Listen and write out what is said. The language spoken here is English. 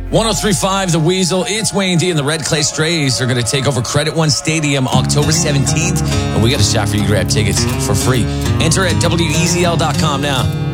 103.5 The Weasel. It's Wayne D and the Red Clay Strays are going to take over Credit One Stadium October 17th. And we got a shot for you to grab tickets for free. Enter at WEZL.com now.